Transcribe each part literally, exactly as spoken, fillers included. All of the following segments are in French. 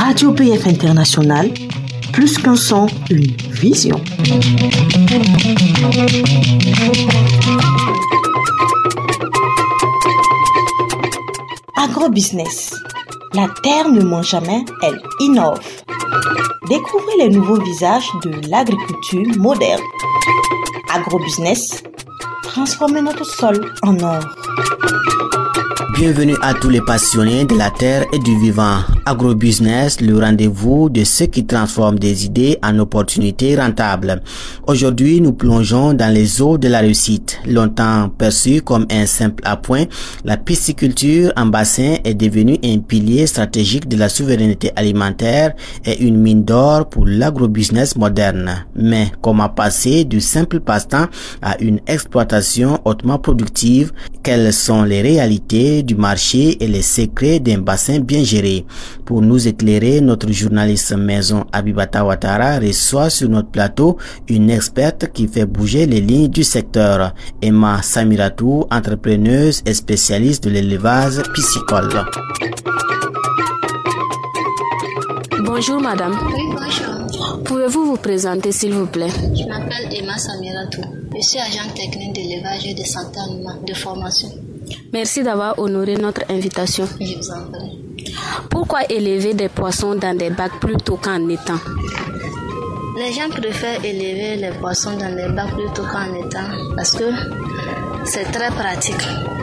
Radio P F International, plus qu'un son, une vision. Agrobusiness. La terre ne ment jamais, elle innove. Découvrez les nouveaux visages de l'agriculture moderne. Agrobusiness. Transformer notre sol en or. Bienvenue à tous les passionnés de la terre et du vivant. Agrobusiness, le rendez-vous de ceux qui transforment des idées en opportunités rentables. Aujourd'hui, nous plongeons dans les eaux de la réussite. Longtemps perçue comme un simple appoint, la pisciculture en bassin est devenue un pilier stratégique de la souveraineté alimentaire et une mine d'or pour l'agrobusiness moderne. Mais comment passer du simple passe-temps à une exploitation hautement productive? Quelles sont les réalités du marché et les secrets d'un bassin bien géré? Pour nous éclairer, notre journaliste maison Abibata Ouattara reçoit sur notre plateau une experte qui fait bouger les lignes du secteur, Emma Samiratou, entrepreneuse et spécialiste de l'élevage piscicole. Bonjour madame. Oui, bonjour. Pouvez-vous vous présenter s'il vous plaît? Je m'appelle Emma Samiratou. Je suis agent technique d'élevage et de santé animale de formation. Merci d'avoir honoré notre invitation. Je vous en prie. Pourquoi élever des poissons dans des bacs plutôt qu'en étang? Les gens préfèrent élever les poissons dans les bacs plutôt qu'en étang parce que c'est très pratique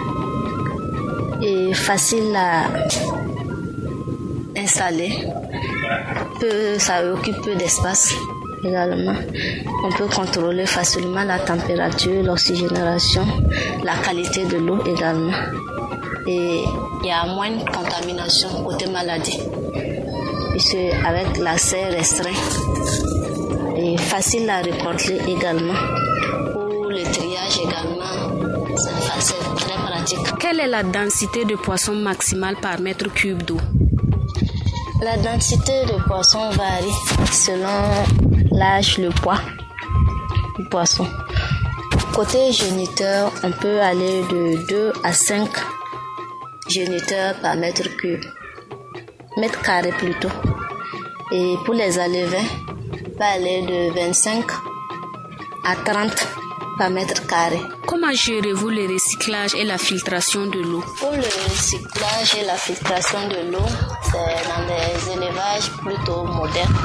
et facile à installer. Peu, ça occupe peu d'espace également. On peut contrôler facilement la température, l'oxygénation, la qualité de l'eau également. Et il y a moins de contamination côté maladie. Puisque avec l'accès restreint et facile à récolter également. Pour le triage également, c'est très pratique. Quelle est la densité de poissons maximale par mètre cube d'eau? La densité de poissons varie selon l'âge, le poids du poisson. Côté géniteur, on peut aller de deux à cinq géniteurs par mètre cube, mètre carré plutôt. Et pour les alevins, on peut aller de vingt-cinq à trente par mètre carré. Comment gérez-vous le recyclage et la filtration de l'eau? Pour le recyclage et la filtration de l'eau, c'est dans des élevages plutôt modernes.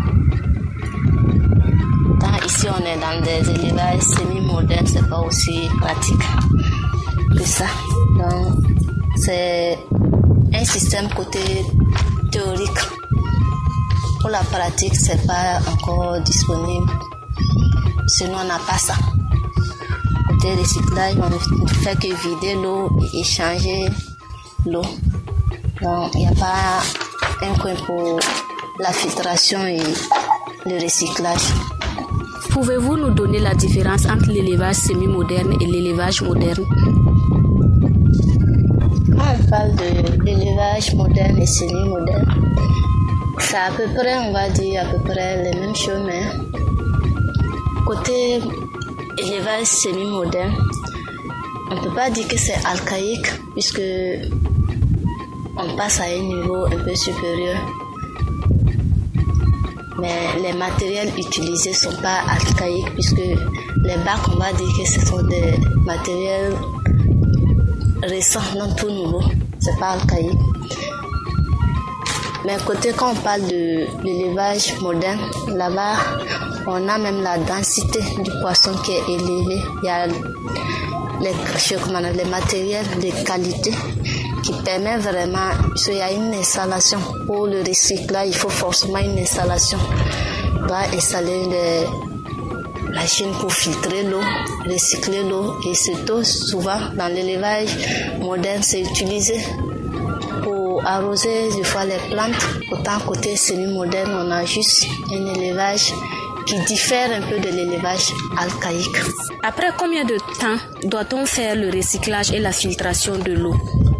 Quand ici on est dans des élevages semi-modernes, c'est pas aussi pratique que ça. Donc c'est un système côté théorique. Pour la pratique, c'est pas encore disponible. Sinon, on n'a pas ça. Côté recyclage, on ne fait que vider l'eau et échanger l'eau. Donc, il n'y a pas un coin pour la filtration et le recyclage. Pouvez-vous nous donner la différence entre l'élevage semi-moderne et l'élevage moderne? Quand on parle de l'élevage moderne et semi-moderne, c'est à peu près, on va dire, à peu près les mêmes choses, mais côté élevage semi-moderne, on ne peut pas dire que c'est archaïque, puisque on passe à un niveau un peu supérieur. Mais les matériels utilisés ne sont pas archaïques, puisque les bacs, on va dire que ce sont des matériels récents, non tout nouveau. C'est pas archaïque. Mais côté, quand on parle de l'élevage moderne, là-bas, on a même la densité du poisson qui est élevée. Il y a les, les matériels de qualité qui permet vraiment, il y a une installation pour le recyclage, il faut forcément une installation. On doit installer des machines pour filtrer l'eau, recycler l'eau, et surtout souvent dans l'élevage moderne, c'est utilisé pour arroser des fois les plantes. Autant côté semi-moderne, on a juste un élevage qui diffère un peu de l'élevage archaïque. Après combien de temps doit-on faire le recyclage et la filtration de l'eau?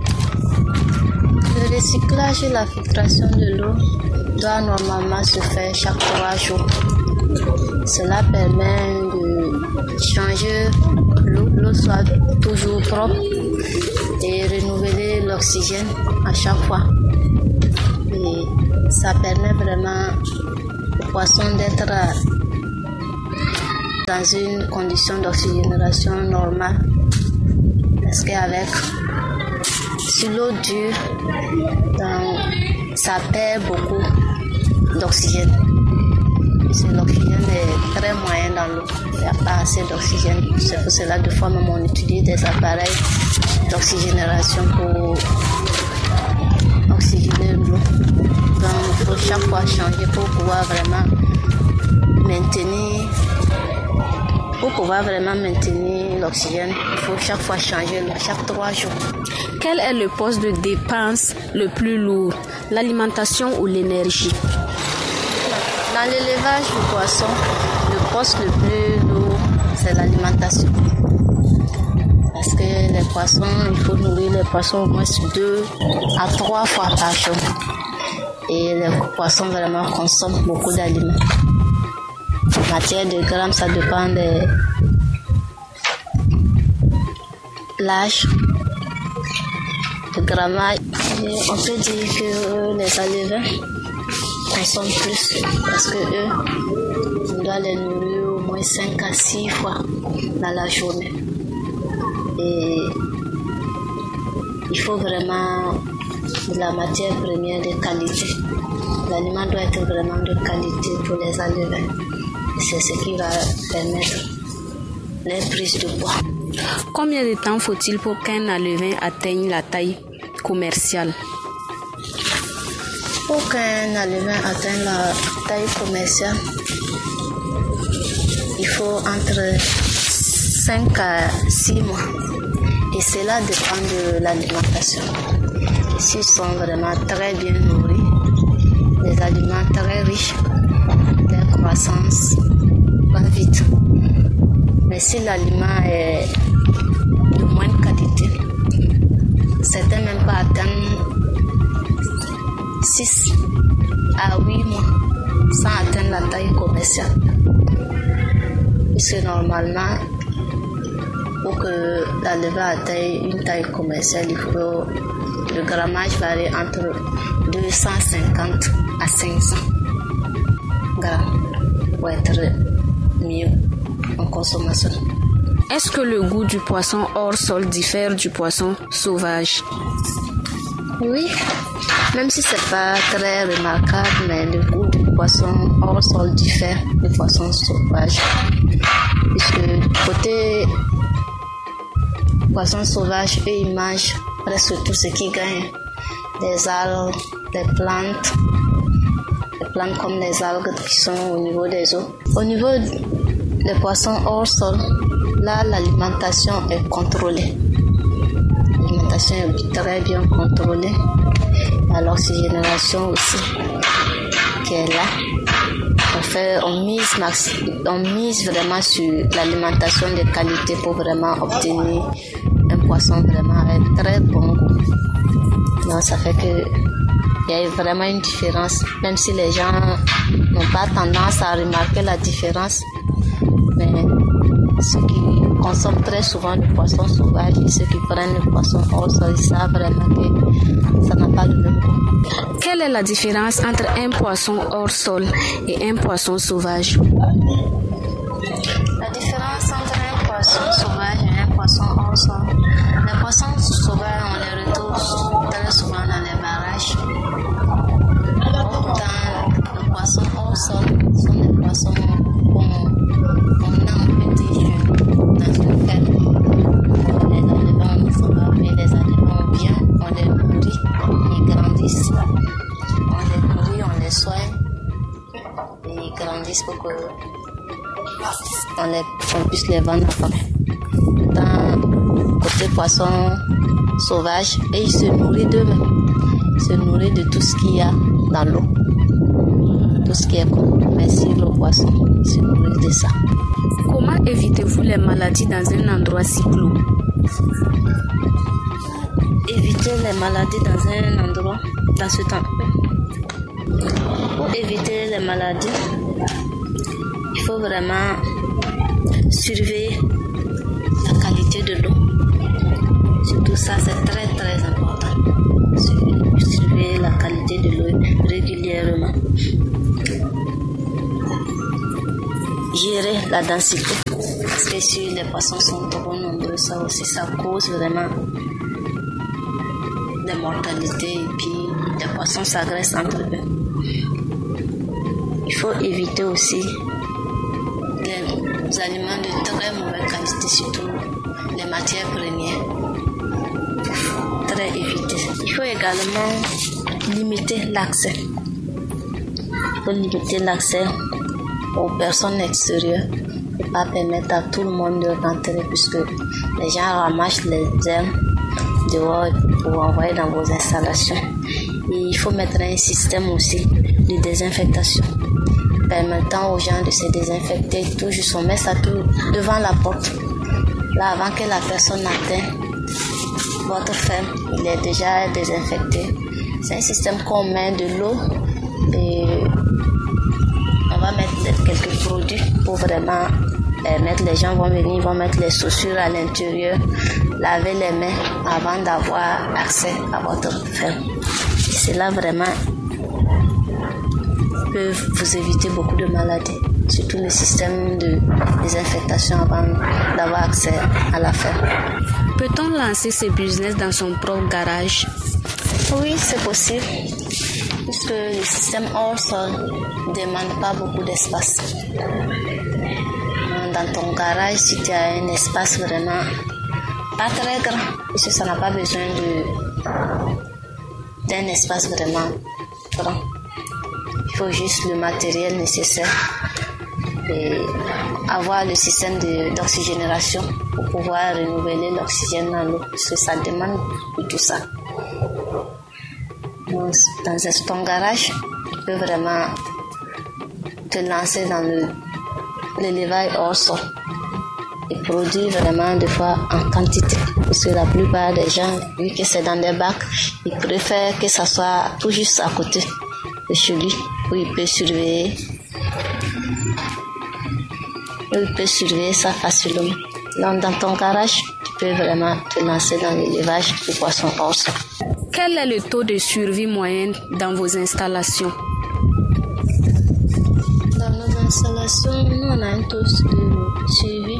Le recyclage et la filtration de l'eau doit normalement se faire chaque trois jours. Cela permet de changer l'eau, l'eau soit toujours propre et renouveler l'oxygène à chaque fois. Et ça permet vraiment aux poissons d'être dans une condition d'oxygénation normale. Parce qu'avec, sur l'eau dure, dans, ça perd beaucoup d'oxygène. Parce que l'oxygène est très moyen dans l'eau. Il n'y a pas assez d'oxygène. C'est pour cela, deux fois même, on utilise des appareils d'oxygénération pour oxygéner l'eau. Donc, il faut chaque fois changer pour pouvoir vraiment maintenir, pour pouvoir vraiment maintenir l'oxygène. Il faut chaque fois changer l'eau, chaque trois jours. Quel est le poste de dépense le plus lourd, l'alimentation ou l'énergie? Dans l'élevage du poisson, le poste le plus lourd, c'est l'alimentation. Parce que les poissons, il faut nourrir les poissons au moins deux à trois fois par jour. Et les poissons vraiment consomment beaucoup d'aliments. En matière de grammes, ça dépend de l'âge, le grammage. Et on peut dire que les alevins consomment plus parce que eux, on doit les nourrir au moins cinq à six fois dans la journée. Et il faut vraiment de la matière première de qualité. L'aliment doit être vraiment de qualité pour les alevins. C'est ce qui va permettre les prises de poids. Combien de temps faut-il pour qu'un alevin atteigne la taille commerciale? Pour qu'un alevin atteigne la taille commerciale, il faut entre cinq à six mois. Et cela dépend de l'alimentation. S'ils sont vraiment très bien nourris, des aliments très riches, leur croissance va vite. Mais si l'aliment est de moindre qualité, certains même pas atteindre six à huit mois sans atteindre la taille commerciale. Puisque normalement, pour que l'alevin atteigne une taille commerciale, il faut le grammage varie entre deux cent cinquante à cinq cents grammes pour être mieux en consommation. Est-ce que le goût du poisson hors sol diffère du poisson sauvage? Oui, même si c'est pas très remarquable, mais le goût du poisson hors sol diffère du poisson sauvage. Puisque côté poisson sauvage, eux ils mangent presque tout ce qu'ils gagnent. Des algues, des plantes, des plantes comme les algues qui sont au niveau des eaux. Au niveau des poissons hors sol, là l'alimentation est contrôlée. L'alimentation est très bien contrôlée. Il y a l'oxygénation aussi qui est là. On, fait, on, mise maxi, on mise vraiment sur l'alimentation de qualité pour vraiment obtenir un poisson vraiment avec très bon goût. Donc ça fait que il y a vraiment une différence, même si les gens n'ont pas tendance à remarquer la différence. Mais ceux qui consomment très souvent le poisson sauvage et ceux qui prennent le poisson hors sol, ils savent vraiment que ça n'a pas le même goût. Quelle est la différence entre un poisson hors sol et un poisson sauvage? La différence entre un poisson sauvage et un poisson hors sol. Les poissons sauvages, on les retrouve très souvent dans les barrages. Pourtant, les poissons hors sol sont des poissons qu'on on a en petit jeu dans une ferme. Les alevins sont lavés, les alevins bien, on les nourrit, ils grandissent. On les nourrit, on les soigne, et ils grandissent pour que on, les, on puisse les vendre après. Dans côté poisson sauvage, et ils se nourrissent d'eux-mêmes. Ils se nourrissent de tout ce qu'il y a dans l'eau. Tout ce qui est comestible au poisson, ils se nourrissent de ça. Comment évitez-vous les maladies dans un endroit si clos? Éviter les maladies dans un endroit, dans ce temps. Pour éviter les maladies, il faut vraiment surveiller la qualité de l'eau. Surtout ça, c'est très très important. surveiller la qualité de l'eau régulièrement. Gérer la densité, parce que si les poissons sont trop nombreux, ça aussi ça cause vraiment des mortalités et puis les poissons s'agressent entre eux. Il faut éviter aussi les aliments de très mauvaise qualité, surtout les matières premières. Très éviter. Il faut également limiter l'accès. Il faut limiter l'accès aux personnes extérieures et pas permettre à tout le monde de rentrer puisque les gens ramassent les herbes dehors pour envoyer dans vos installations. Et il faut mettre un système aussi de désinfectation permettant aux gens de se désinfecter tout juste, on met ça tout devant la porte. Là, avant que la personne atteigne votre ferme, il est déjà désinfecté. C'est un système qu'on met de l'eau et on va mettre quelques produits pour vraiment permettre, les gens vont venir, vont mettre les chaussures à l'intérieur, laver les mains avant d'avoir accès à votre ferme. Et cela vraiment peut vous éviter beaucoup de maladies, surtout le système de désinfectation avant d'avoir accès à la ferme. Peut-on lancer ce business dans son propre garage? Oui, c'est possible, puisque le système hors sol ne demande pas beaucoup d'espace. Dans ton garage, si tu as un espace vraiment pas très grand, puisque ça n'a pas besoin de, d'un espace vraiment grand. Il faut juste le matériel nécessaire et avoir le système de, d'oxygénation pour pouvoir renouveler l'oxygène dans l'eau, parce que ça demande tout ça. Dans, dans ton garage, tu peux vraiment te lancer dans le, l'élevage hors sol et produire vraiment des fois en quantité, parce que la plupart des gens, vu que c'est dans des bacs, ils préfèrent que ça soit tout juste à côté de chez lui, où il peut surveiller où il peut surveiller ça facilement. Donc dans ton garage, tu peux vraiment te lancer dans l'élevage de poissons hors sol. Quel est le taux de survie moyen dans vos installations? Dans nos installations, nous on a un taux de survie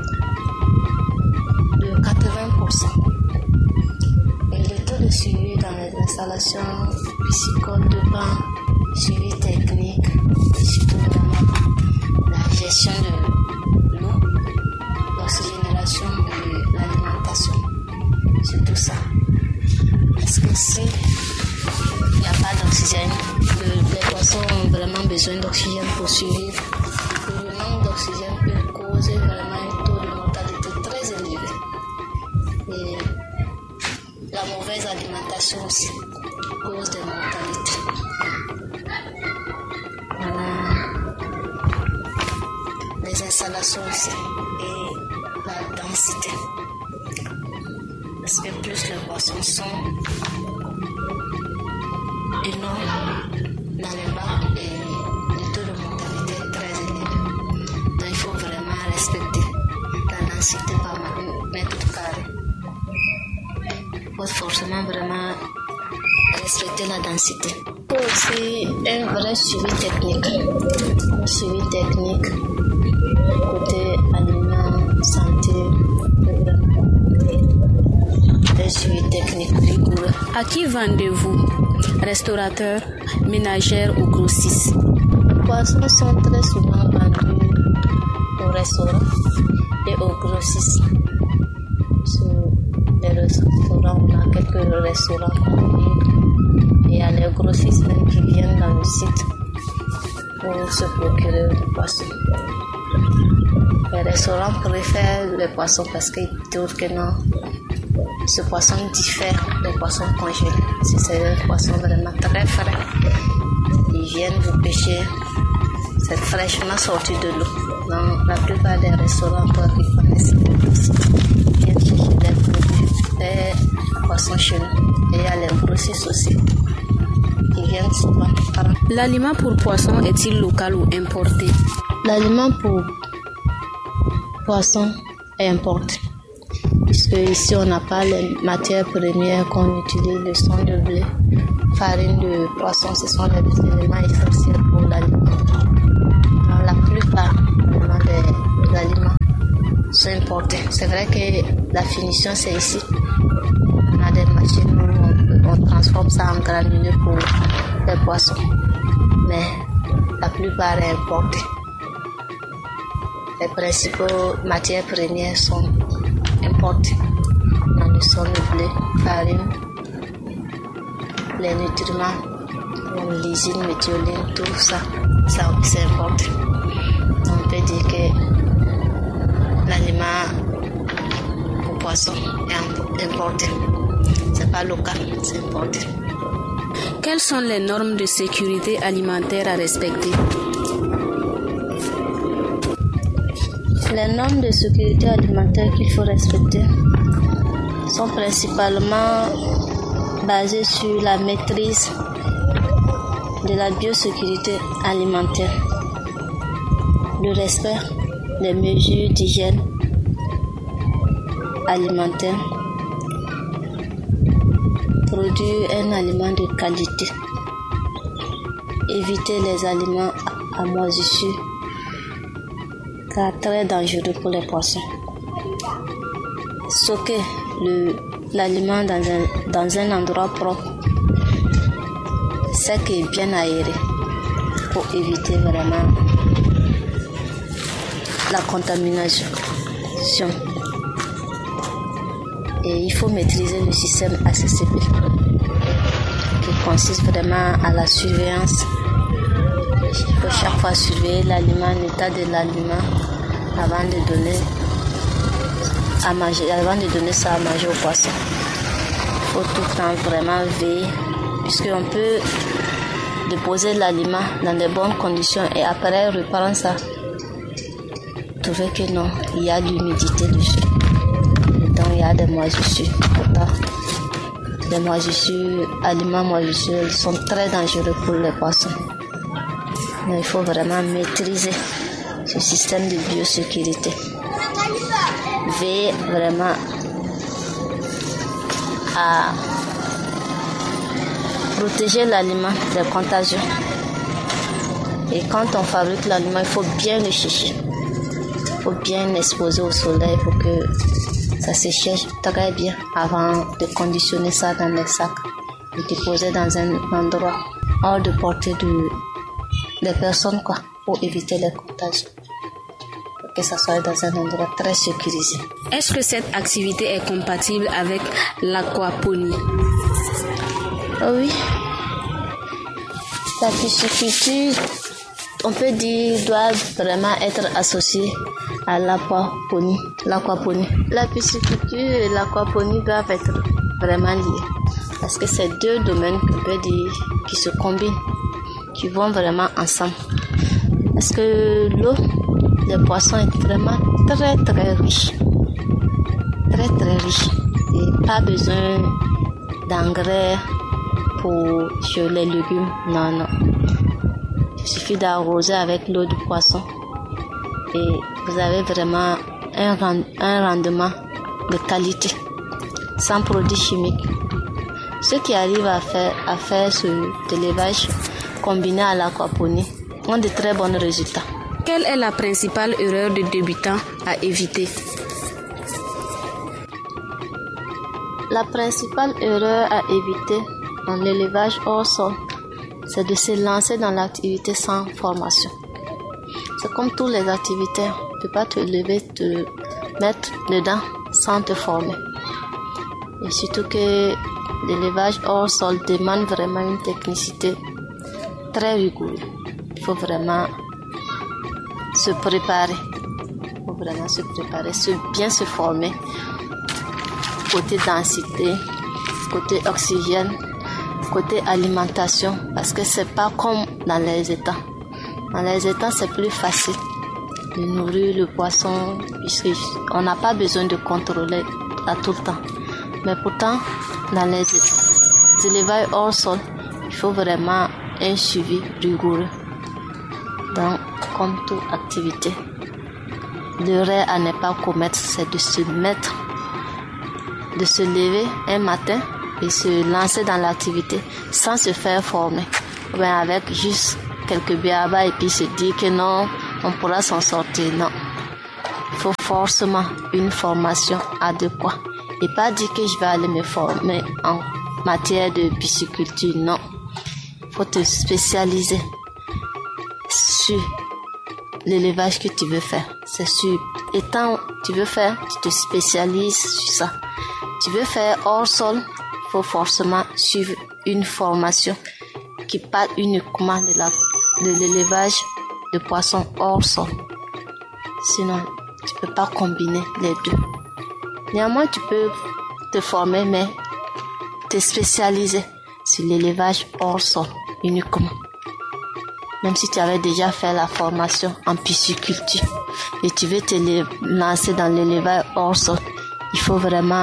de quatre-vingts pour cent. Et le taux de suivi dans les installations piscicoles dépend du suivi technique, surtout vraiment la gestion de l'eau, l'oxygénation et l'alimentation. C'est tout ça. Parce que si il n'y a pas d'oxygène, le, les poissons ont vraiment besoin d'oxygène pour survivre. Et le manque d'oxygène peut causer vraiment un taux de mortalité très élevé. Et la mauvaise alimentation aussi cause des mortalités. Les installations aussi et la densité. Parce que plus les poissons sont énormes dans les bacs et le taux de mortalité est très élevé. Donc il faut vraiment respecter la densité par mètre carré. Il faut forcément vraiment respecter la densité. Il faut aussi un vrai suivi technique. Un suivi technique côté aliment, santé, un suivi technique rigoureux. À qui vendez-vous? Restaurateurs, ménagères ou grossistes? Les poissons sont très souvent vendus aux restaurants et aux grossistes. Sur les restaurants, on a quelques restaurants et il y a les grossistes même qui viennent dans le site pour se procurer du poisson. Les restaurants préfèrent les poissons parce qu'ils trouvent que non, ce poisson diffère des poissons congelés. Si c'est un poisson vraiment très frais, ils viennent vous pêcher, c'est fraîchement sorti de l'eau. Dans la plupart des restaurants, toi qui connaissent, ils viennent chercher des produits, des poissons chez nous. Et il y a les grossistes aussi. Ils viennent souvent. L'aliment pour poisson est-il local ou importé? L'aliment pour poisson est importé, puisque que ici on n'a pas les matières premières qu'on utilise, le sang de blé, farine de poisson, ce sont les éléments essentiels pour l'aliment. Donc, la plupart des, des aliments sont importés. C'est vrai que la finition c'est ici. On a des machines où on, on transforme ça en granulés pour les poissons, mais la plupart est importée. Les principaux matières premières sont importées. Dans le sang de blé, farine, les nutriments, comme l'isine, méthioline, tout ça, ça c'est importé. On peut dire que l'aliment pour poisson est importé. C'est pas local, c'est importé. Quelles sont les normes de sécurité alimentaire à respecter? Les normes de sécurité alimentaire qu'il faut respecter sont principalement basées sur la maîtrise de la biosécurité alimentaire, le respect des mesures d'hygiène alimentaire, produire un aliment de qualité, éviter les aliments à moisissure car très dangereux pour les poissons. Stocker le, l'aliment dans un, dans un endroit propre, sec et bien aéré pour éviter vraiment la contamination. Et il faut maîtriser le système A C C P qui consiste vraiment à la surveillance. Il faut chaque fois surveiller l'aliment, l'état de l'aliment avant de donner à manger, avant de donner ça à manger aux poissons. Il faut tout le temps vraiment veiller, puisqu'on peut déposer l'aliment dans de bonnes conditions et après reprendre ça, trouver que non, il y a de l'humidité dessus. Donc il y a des moisissures. Pourtant, les moisissures, aliments moisissures, ils sont très dangereux pour les poissons. Mais il faut vraiment maîtriser ce système de biosécurité. Veiller vraiment à protéger l'aliment des contagions. Et quand on fabrique l'aliment, il faut bien le sécher. Il faut bien l'exposer au soleil pour que ça se sèche très bien avant de conditionner ça dans les sacs et déposer dans un endroit hors de portée de des personnes quoi, pour éviter les contagions. Que ça soit dans un endroit très sécurisé. Est-ce que cette activité est compatible avec l'aquaponie? Oui. La pisciculture, on peut dire, doit vraiment être associée à l'aquaponie. L'aquaponie. La pisciculture et l'aquaponie doivent être vraiment liés. Parce que c'est deux domaines qu'on peut dire qui se combinent, qui vont vraiment ensemble. Parce que l'eau, les poissons est vraiment très très riche. Très très riche. Et pas besoin d'engrais pour sur les légumes. Non, non. Il suffit d'arroser avec l'eau du poisson. Et vous avez vraiment un, rend, un rendement de qualité. Sans produits chimiques. Ceux qui arrivent à faire, à faire ce élevage combiné à l'aquaponie ont de très bons résultats. Quelle est la principale erreur de débutant à éviter? La principale erreur à éviter dans l'élevage hors sol, c'est de se lancer dans l'activité sans formation. C'est comme toutes les activités, tu ne peux pas te lever, te mettre dedans sans te former. Et surtout que l'élevage hors sol demande vraiment une technicité très rigoureuse. Il faut vraiment se préparer. Il faut vraiment se préparer, se, bien se former. Côté densité, côté oxygène, côté alimentation. Parce que c'est pas comme dans les étangs. Dans les étangs, c'est plus facile de nourrir le poisson puisqu'on n'a pas besoin de contrôler à tout le temps. Mais pourtant, dans les élevages hors sol, il faut vraiment un suivi rigoureux. Donc, comme toute activité, l'erreur à ne pas commettre, c'est de se mettre de se lever un matin et se lancer dans l'activité sans se faire former. Ou bien avec juste quelques béabas et puis se dire que non, on pourra s'en sortir. Non. Il faut forcément une formation adéquate. Et pas dire que je vais aller me former en matière de pisciculture. Non. Il faut te spécialiser sur l'élevage que tu veux faire. C'est sûr. Étant tu veux faire, tu te spécialises sur ça. Tu veux faire hors sol, il faut forcément suivre une formation qui parle uniquement de, la, de l'élevage de poissons hors sol. Sinon, tu peux pas combiner les deux. Néanmoins, tu peux te former, mais te spécialiser sur l'élevage hors sol uniquement. Même si tu avais déjà fait la formation en pisciculture et tu veux te lancer dans l'élevage hors sol, il faut vraiment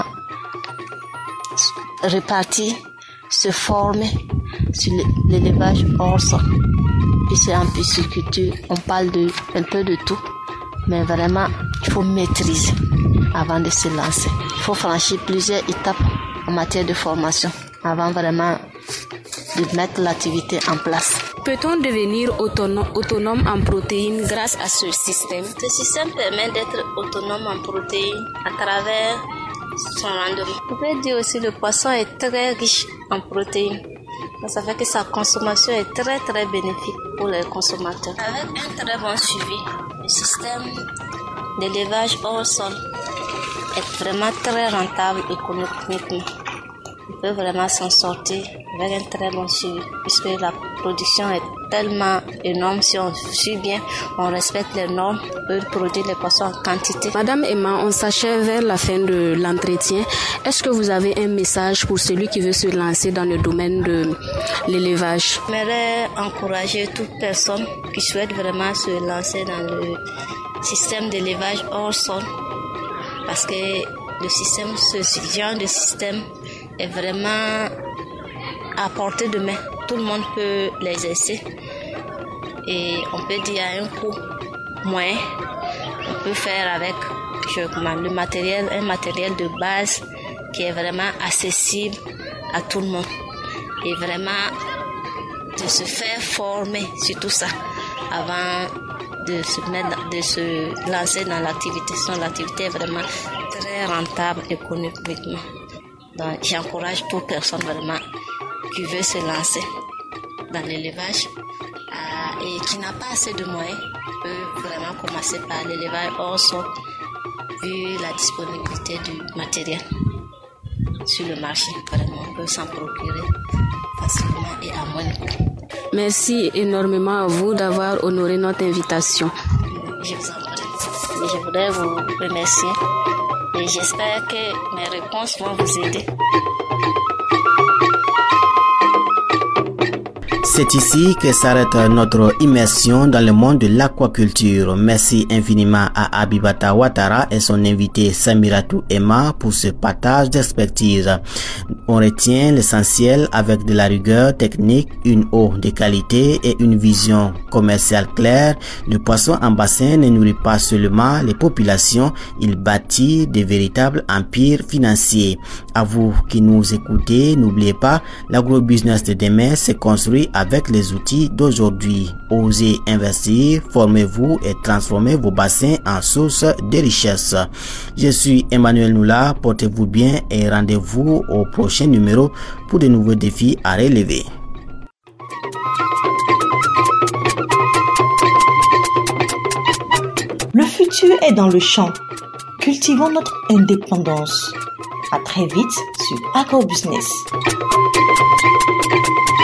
répartir, se former sur l'élevage hors sol. Puis c'est en pisciculture, on parle de un peu de tout, mais vraiment il faut maîtriser avant de se lancer. Il faut franchir plusieurs étapes en matière de formation avant vraiment de mettre l'activité en place. Peut-on devenir autonome, autonome en protéines grâce à ce système? Ce système permet d'être autonome en protéines à travers son rendement. On peut dire aussi que le poisson est très riche en protéines. Ça fait que sa consommation est très très bénéfique pour les consommateurs. Avec un très bon suivi, le système d'élevage hors sol est vraiment très rentable économiquement. On peut vraiment s'en sortir avec un très bon suivi, puisque la production est tellement énorme. Si on suit bien, on respecte les normes, on peut produire les poissons en quantité. Madame Emma, on s'achève vers la fin de l'entretien. Est-ce que vous avez un message pour celui qui veut se lancer dans le domaine de l'élevage? J'aimerais encourager toute personne qui souhaite vraiment se lancer dans le système d'élevage hors sol, parce que le système, ce genre de système est vraiment à portée de main. Tout le monde peut l'exercer et on peut dire à un coût moyen. On peut faire avec je, le matériel, un matériel de base qui est vraiment accessible à tout le monde, et vraiment de se faire former sur tout ça avant de se mettre, de se lancer dans l'activité. Sinon, l'activité est vraiment très rentable économiquement. Donc, j'encourage toute personne vraiment qui veut se lancer dans l'élevage euh, et qui n'a pas assez de moyens peut vraiment commencer par l'élevage hors sol, vu la disponibilité du matériel sur le marché. Vraiment, on peut s'en procurer facilement et à moins de coût. Merci énormément à vous d'avoir honoré notre invitation. Je vous en prie. Et je voudrais vous remercier et j'espère que mes réponses vont vous aider. C'est ici que s'arrête notre immersion dans le monde de l'aquaculture. Merci infiniment à Abibata Ouattara et son invité Samiratou Emma pour ce partage d'expertise. On retient l'essentiel avec de la rigueur technique, une eau de qualité et une vision commerciale claire. Le poisson en bassin ne nourrit pas seulement les populations, il bâtit de véritables empires financiers. À vous qui nous écoutez, n'oubliez pas, l'agrobusiness de demain se construit avec les outils d'aujourd'hui. Osez investir, formez-vous et transformez vos bassins en source de richesse. Je suis Emmanuel Noula, portez-vous bien et rendez-vous au prochain numéro pour de nouveaux défis à relever. Le futur est dans le champ. Cultivons notre indépendance. À très vite sur AgroBusiness.